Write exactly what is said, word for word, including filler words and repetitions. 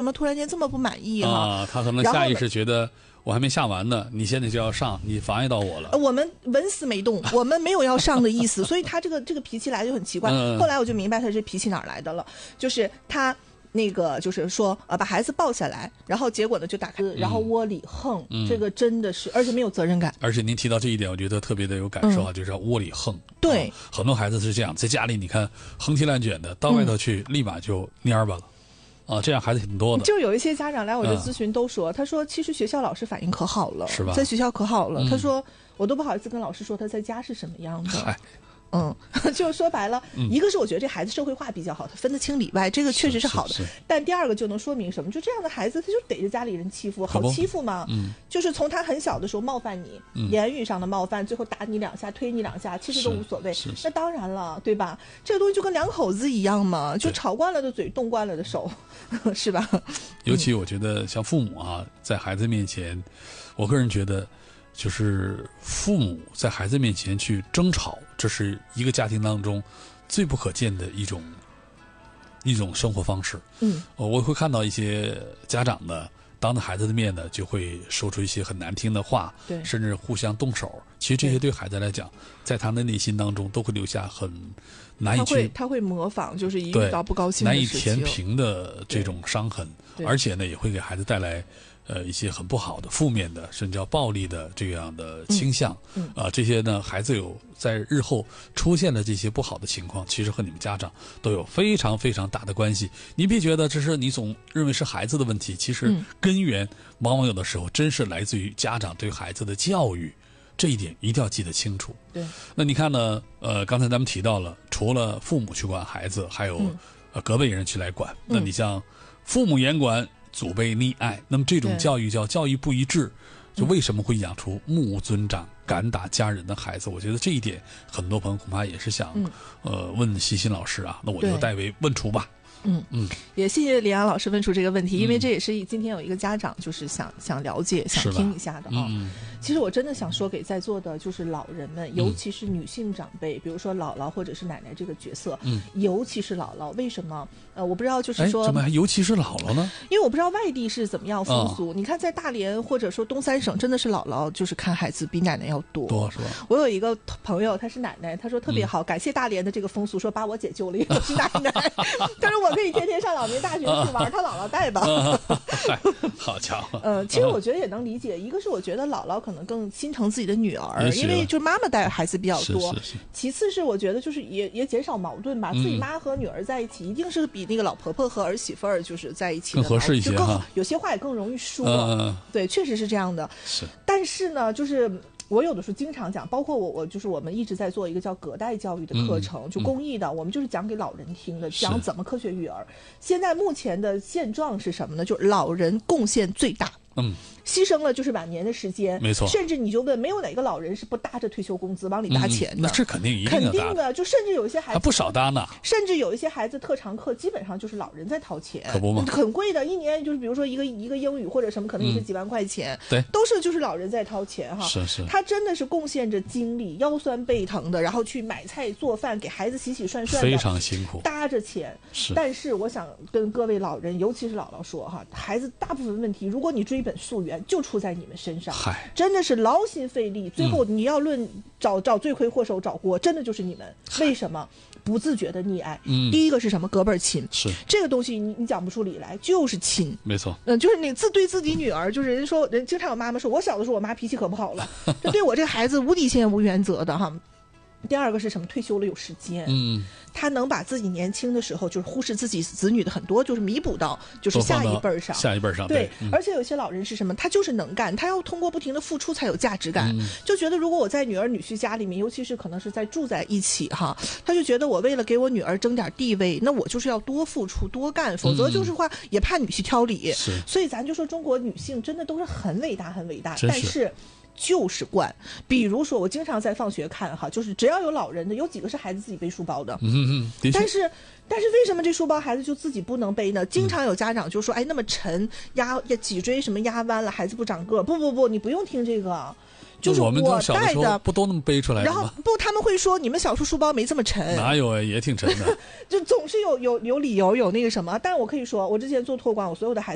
么突然间这么不满意哈？ 啊，他可能下意识觉得我还没下完呢，你现在就要上，你妨碍到我了。 我们纹丝没动，我们没有要上的意思，所以他这个这个脾气来就很奇怪。 嗯、 后来我就明白他这脾气哪儿来的了，就是他。那个就是说，呃，把孩子抱下来，然后结果呢就打开，然后窝里横， 嗯、 这个真的是，而且没有责任感。 而且您提到这一点，我觉得特别的有感受啊，嗯、就是要窝里横。 对、 啊，很多孩子是这样，在家里你看横七烂卷的，到外头去、嗯、立马就蔫巴了。啊，这样孩子挺多的。 就有一些家长来我这咨询都说，嗯、他说其实学校老师反应可好了， 是吧？ 在学校可好了， 嗯、 他说我都不好意思跟老师说他在家是什么样的。嗯，就是说白了、嗯，一个是我觉得这孩子社会化比较好，他分得清里外，这个确实是好的。 是是是， 但第二个就能说明什么？就这样的孩子，他就逮着家里人欺负，好欺负吗？ 嗯， 就是从他很小的时候冒犯你，嗯、言语上的冒犯，最后打你两下、推你两下，其实都无所谓。 是是是， 那当然了，对吧？这个东西就跟两口子一样嘛，就吵惯了的嘴，动惯了的手，是吧？ 尤其我觉得像父母啊，在孩子面前，我个人觉得。就是父母在孩子面前去争吵，这是一个家庭当中最不可见的一种一种生活方式。 嗯， 我会看到一些家长呢，当着孩子的面呢，就会说出一些很难听的话， 对， 甚至互相动手。其实这些对孩子来讲，在他的内心当中都会留下很难以去， 他会他会模仿，就是一遇到不高兴的难以事情， 填平的这种伤痕，而且呢，也会给孩子带来。呃，一些很不好的、负面的，甚至叫暴力的这样的倾向， 嗯， 啊、嗯呃，这些呢，孩子有在日后出现了这些不好的情况，其实和你们家长都有非常非常大的关系。你别觉得这是你总认为是孩子的问题，其实根源往往有的时候真是来自于家长对孩子的教育，这一点一定要记得清楚。 对， 那你看呢？呃，刚才咱们提到了，除了父母去管孩子，还有、嗯、呃隔辈人去来管。那你像父母严管。祖辈溺爱，那么这种教育叫教育不一致，就为什么会养出目无尊长、敢打家人的孩子？我觉得这一点，很多朋友恐怕也是想，嗯、呃，问西辛老师啊，那我就代为问出吧。 嗯嗯，也谢谢李阳老师问出这个问题，因为这也是今天有一个家长就是想想了解、想听一下的啊。 嗯， 其实我真的想说给在座的就是老人们，尤其是女性长辈，嗯、比如说姥姥或者是奶奶这个角色， 嗯， 尤其是姥姥，为什么？呃，我不知道，就是说， 怎么还尤其是姥姥呢？ 因为我不知道外地是怎么样风俗。哦、你看，在大连或者说东三省，真的是姥姥就是看孩子比奶奶要多， 多是吧？ 我有一个朋友，她是奶奶，她说特别好，嗯、感谢大连的这个风俗，说把我姐救了，因为我是奶奶。她说我可以天天上老年大学去玩，她姥姥带吧。 好家伙！ 呃，其实我觉得也能理解，一个是我觉得姥姥可能更心疼自己的女儿，因为就是妈妈带孩子比较多； 是是是其次是我觉得就是也也减少矛盾吧， 嗯、 自己妈和女儿在一起，一定是比那个老婆婆和儿媳妇儿就是在一起更合适一些就更有些话也更容易说。 嗯、 对，确实是这样的。 是， 但是呢，就是我有的时候经常讲，包括我，我就是我们一直在做一个叫隔代教育的课程， 嗯、 就公益的、嗯，我们就是讲给老人听的，讲怎么科学育儿。现在目前的现状是什么呢？就是老人贡献最大。 嗯。 牺牲了就是晚年的时间， 没错。 甚至你就问，没有哪个老人是不搭着退休工资往里搭钱的？ 嗯、那这肯定一定肯定的，就甚至有一些孩子还不少搭呢。 甚至有一些孩子特长课基本上就是老人在掏钱， 可不嘛， 很贵的，一年就是比如说一个一个英语或者什么，可能也是几万块钱， 嗯、对， 都是就是老人在掏钱哈。 是是， 他真的是贡献着精力，腰酸背疼的，然后去买菜做饭，给孩子洗洗涮涮的， 非常辛苦， 搭着钱。 是， 但是我想跟各位老人，尤其是姥姥说哈，孩子大部分问题，如果你追本溯源，就出在你们身上，真的是劳心费力，最后你要论找找罪魁祸首找锅，真的就是你们。为什么？不自觉的溺爱。 嗯， 第一个是什么？隔辈儿亲。 是这个东西你，你讲不出理来，就是亲。 没错。 嗯、呃，就是你自对自己女儿，就是人说人经常有妈妈说，我小的时候我妈脾气可不好了，就对我这个孩子无底线无原则的哈。第二个是什么？退休了有时间， 嗯， 他能把自己年轻的时候就是忽视自己子女的很多，就是弥补到就是下一辈上， 下一辈上。 对， 对嗯、 而且有些老人是什么？他就是能干，他要通过不停的付出才有价值感， 嗯、 就觉得如果我在女儿女婿家里面，尤其是可能是在住在一起哈，他就觉得我为了给我女儿争点地位，那我就是要多付出多干，否则就是话、嗯、也怕女婿挑理。 是， 所以咱就说中国女性真的都是很伟大很伟大， 但是。就是惯，比如说我经常在放学看哈，就是只要有老人的，有几个是孩子自己背书包的。 嗯嗯， 但是但是为什么这书包孩子就自己不能背呢？经常有家长就说，哎，那么沉，压脊椎什么压弯了，孩子不长个。不不不，你不用听这个。就是我带的不都那么背出来的吗？ 然后不，他们会说你们小时候书包没这么沉。 哪有啊，也挺沉的。 就总是有有有理由有那个什么，但是我可以说，我之前做托管，我所有的孩子。